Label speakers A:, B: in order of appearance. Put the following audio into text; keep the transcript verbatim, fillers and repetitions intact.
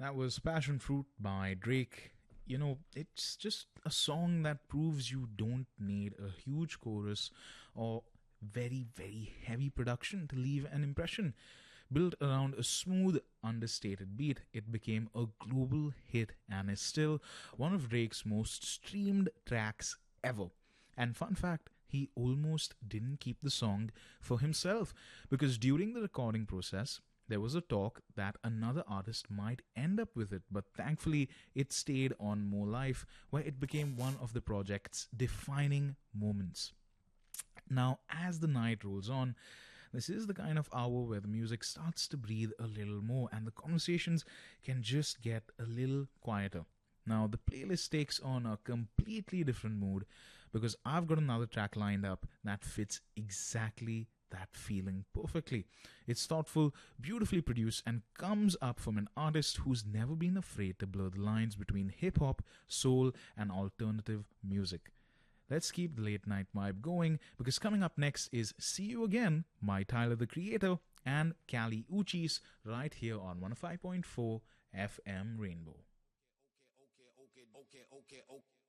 A: That was Passion Fruit by Drake. You know, it's just a song that proves you don't need a huge chorus or very, very heavy production to leave an impression. Built around a smooth, understated beat, it became a global hit and is still one of Drake's most streamed tracks ever. And fun fact, he almost didn't keep the song for himself because during the recording process, there was a talk that another artist might end up with it, but thankfully it stayed on More Life, where it became one of the project's defining moments. Now, as the night rolls on, this is the kind of hour where the music starts to breathe a little more and the conversations can just get a little quieter. Now, the playlist takes on a completely different mood because I've got another track lined up that fits exactly that feeling perfectly. It's thoughtful, beautifully produced, and comes up from an artist who's never been afraid to blur the lines between hip hop, soul, and alternative music. Let's keep the late night vibe going because coming up next is See You Again, my Tyler the Creator, and Kali Uchis right here on one oh five point four F M Rainbow.
B: Okay, okay, okay, okay, okay.